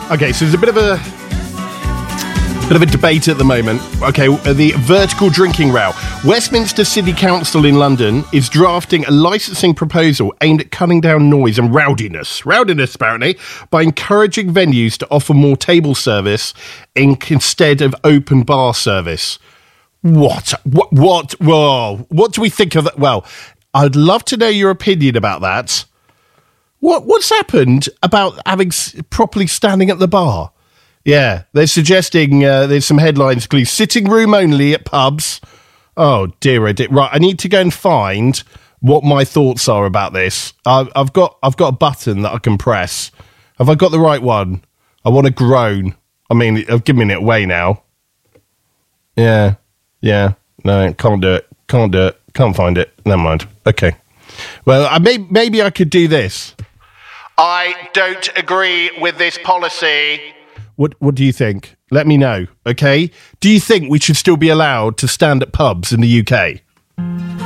Okay, so there's a bit of a debate at the moment. Okay, the vertical drinking row. Westminster City Council in London is drafting a licensing proposal aimed at cutting down noise and rowdiness apparently, by encouraging venues to offer more table service instead of open bar service. What? Whoa, what do we think of that? Well, I'd love to know your opinion about that. What's happened about having properly standing at the bar? Yeah, they're suggesting there's some headlines, please. Sitting room only at pubs. Oh, dear. Right, I need to go and find what my thoughts are about this. I've got a button that I can press. Have I got the right one? I want to groan. I mean, I've given it away now. Yeah. No, can't do it. Can't find it. Never mind. Okay. Well, maybe I could do this. I don't agree with this policy. What do you think? Let me know, okay? Do you think we should still be allowed to stand at pubs in the UK?